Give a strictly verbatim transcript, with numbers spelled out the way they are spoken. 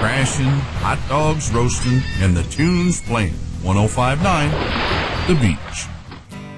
crashing, hot dogs roasting, and the tunes playing. one oh five point nine The Beach.